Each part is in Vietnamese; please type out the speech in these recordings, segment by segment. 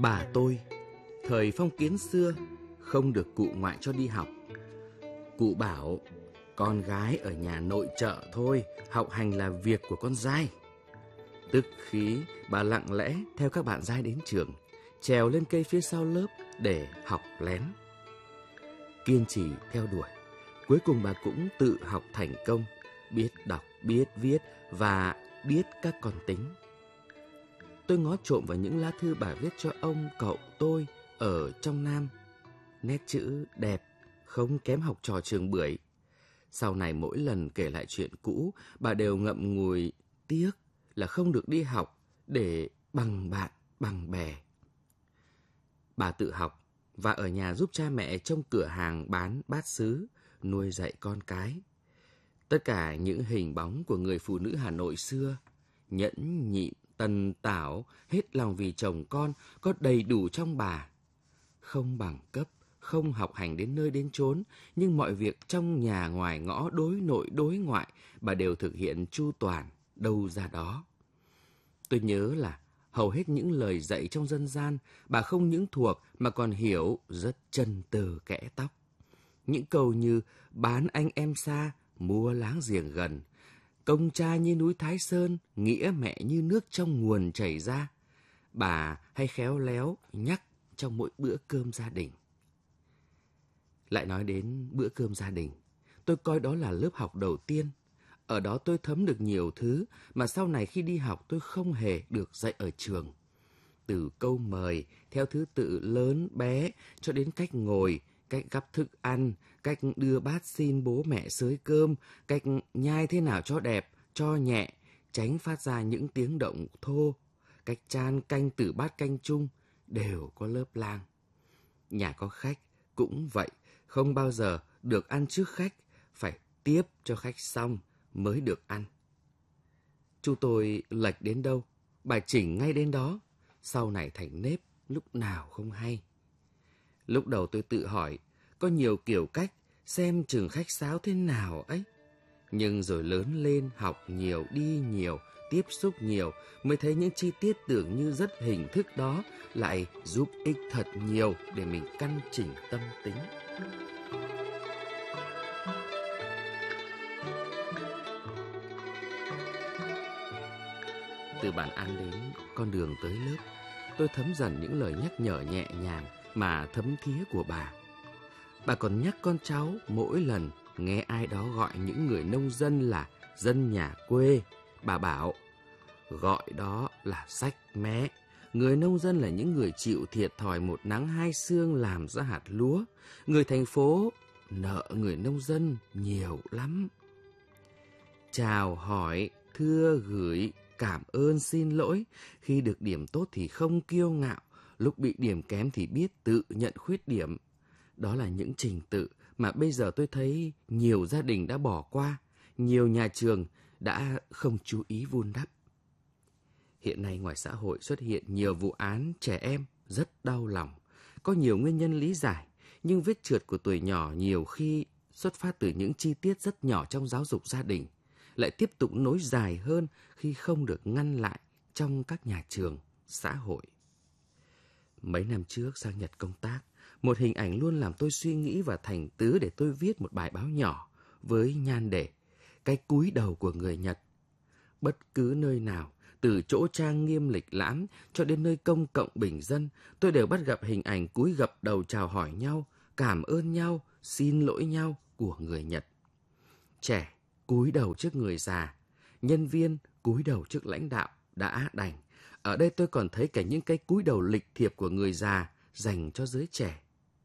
Bà tôi, thời phong kiến xưa, không được cụ ngoại cho đi học. Cụ bảo, con gái ở nhà nội trợ thôi, học hành là việc của con dai. Tức khí, bà lặng lẽ theo các bạn dai đến trường, trèo lên cây phía sau lớp để học lén. Kiên trì theo đuổi, cuối cùng bà cũng tự học thành công, biết đọc, biết viết và biết các con tính. Tôi ngó trộm vào những lá thư bà viết cho ông cậu tôi ở trong Nam. Nét chữ đẹp, không kém học trò trường Bưởi. Sau này mỗi lần kể lại chuyện cũ, bà đều ngậm ngùi tiếc là không được đi học để bằng bạn, bằng bè. Bà tự học và ở nhà giúp cha mẹ trong cửa hàng bán bát sứ, nuôi dạy con cái. Tất cả những hình bóng của người phụ nữ Hà Nội xưa, nhẫn nhịn, tần tảo, hết lòng vì chồng con, có đầy đủ trong bà. Không bằng cấp, không học hành đến nơi đến chốn, nhưng mọi việc trong nhà ngoài ngõ, đối nội đối ngoại, bà đều thực hiện chu toàn, đâu ra đó. Tôi nhớ là hầu hết những lời dạy trong dân gian, bà không những thuộc mà còn hiểu rất chân từ kẽ tóc. Những câu như bán anh em xa, mua láng giềng gần, công cha như núi Thái Sơn, nghĩa mẹ như nước trong nguồn chảy ra, bà hay khéo léo nhắc trong mỗi bữa cơm gia đình. Lại nói đến bữa cơm gia đình, tôi coi đó là lớp học đầu tiên. Ở đó tôi thấm được nhiều thứ mà sau này khi đi học tôi không hề được dạy ở trường. Từ câu mời theo thứ tự lớn bé cho đến cách ngồi, cách gắp thức ăn, cách đưa bát xin bố mẹ xới cơm, cách nhai thế nào cho đẹp, cho nhẹ, tránh phát ra những tiếng động thô, cách chan canh từ bát canh chung, đều có lớp lang. Nhà có khách cũng vậy, không bao giờ được ăn trước khách, phải tiếp cho khách xong mới được ăn. Chú tôi lệch đến đâu, bà chỉnh ngay đến đó, sau này thành nếp lúc nào không hay. Lúc đầu tôi tự hỏi, có nhiều kiểu cách, xem chừng khách sáo thế nào ấy. Nhưng rồi lớn lên, học nhiều, đi nhiều, tiếp xúc nhiều, mới thấy những chi tiết tưởng như rất hình thức đó lại giúp ích thật nhiều để mình căn chỉnh tâm tính. Từ bàn ăn đến con đường tới lớp, tôi thấm dần những lời nhắc nhở nhẹ nhàng mà thấm thía của bà. Bà còn nhắc con cháu mỗi lần nghe ai đó gọi những người nông dân là dân nhà quê. Bà bảo, gọi đó là sách mé. Người nông dân là những người chịu thiệt thòi một nắng hai sương làm ra hạt lúa. Người thành phố nợ người nông dân nhiều lắm. Chào hỏi, thưa gửi, cảm ơn xin lỗi. Khi được điểm tốt thì không kiêu ngạo, lúc bị điểm kém thì biết tự nhận khuyết điểm. Đó là những trình tự mà bây giờ tôi thấy nhiều gia đình đã bỏ qua, nhiều nhà trường đã không chú ý vun đắp. Hiện nay ngoài xã hội xuất hiện nhiều vụ án trẻ em rất đau lòng. Có nhiều nguyên nhân lý giải, nhưng vết trượt của tuổi nhỏ nhiều khi xuất phát từ những chi tiết rất nhỏ trong giáo dục gia đình, lại tiếp tục nối dài hơn khi không được ngăn lại trong các nhà trường, xã hội. Mấy năm trước sang Nhật công tác, một hình ảnh luôn làm tôi suy nghĩ và thành tứ để tôi viết một bài báo nhỏ với nhan đề Cái cúi đầu của người Nhật. Bất cứ nơi nào, từ chỗ trang nghiêm lịch lãm cho đến nơi công cộng bình dân, tôi đều bắt gặp hình ảnh cúi gập đầu chào hỏi nhau, cảm ơn nhau, xin lỗi nhau của người Nhật. Trẻ cúi đầu trước người già, nhân viên cúi đầu trước lãnh đạo đã đành. Ở đây tôi còn thấy cả những cái cúi đầu lịch thiệp của người già dành cho giới trẻ.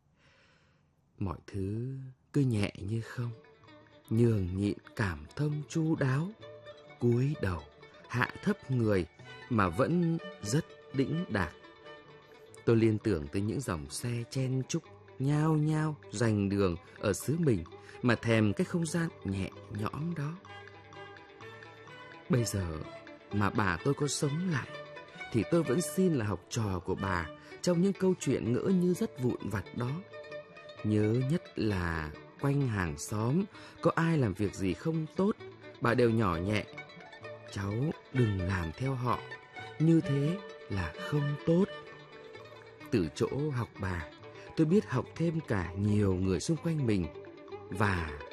Mọi thứ cứ nhẹ như không, nhường nhịn cảm thông chu đáo, cúi đầu, hạ thấp người mà vẫn rất đĩnh đạc. Tôi liên tưởng tới những dòng xe chen chúc nhao nhao giành đường ở xứ mình mà thèm cái không gian nhẹ nhõm đó. Bây giờ mà bà tôi có sống lại thì tôi vẫn xin là học trò của bà trong những câu chuyện ngỡ như rất vụn vặt đó. Nhớ nhất là quanh hàng xóm có ai làm việc gì không tốt, bà đều nhỏ nhẹ, cháu đừng làm theo họ, như thế là không tốt. từ chỗ học bà, tôi biết học thêm cả nhiều người xung quanh mình và